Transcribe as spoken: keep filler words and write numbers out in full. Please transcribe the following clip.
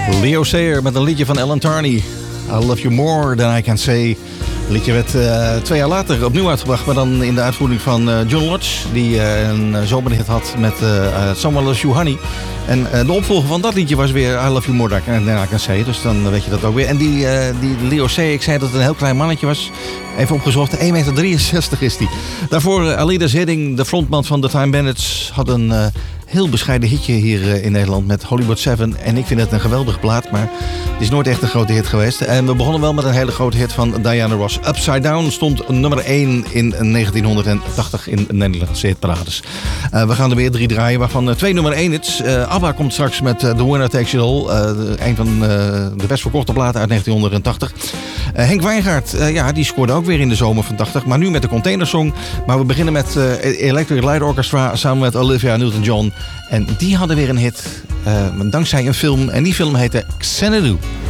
Leo Sayer met een liedje van Ellen Tarney. I Love You More Than I Can Say. Het liedje werd uh, twee jaar later opnieuw uitgebracht, maar dan in de uitvoering van uh, John Lodge, die uh, een zomerhit had met uh, uh, Someone Loves You Honey. En uh, de opvolger van dat liedje was weer I Love You More Than I Can Say. Dus dan weet je dat ook weer. En die, uh, die Leo Sayer, ik zei dat het een heel klein mannetje was. Even opgezocht, één meter drieënzestig is die. Daarvoor uh, Alida Zidding, de frontman van The Time Bandits, had een uh, heel bescheiden hitje hier uh, in Nederland met Hollywood Seven. En ik vind het een geweldige plaat, maar het is nooit echt een grote hit geweest. En we begonnen wel met een hele grote hit van Diana Ross. Upside Down stond nummer één in negentienhonderdtachtig in Nederlandse hitparades. Uh, we gaan er weer drie draaien, waarvan uh, twee nummer één hits. Uh, ABBA komt straks met uh, The Winner Takes It All. Uh, een van uh, de best verkochte platen uit negentienhonderdtachtig. Uh, Henk Wijngaard, uh, ja, die scoorde ook weer in de zomer van tachtig. Maar nu met de Containersong. Maar we beginnen met uh, Electric Light Orchestra samen met Olivia Newton-John. En die hadden weer een hit, uh, dankzij een film. En die film heette Xanadu.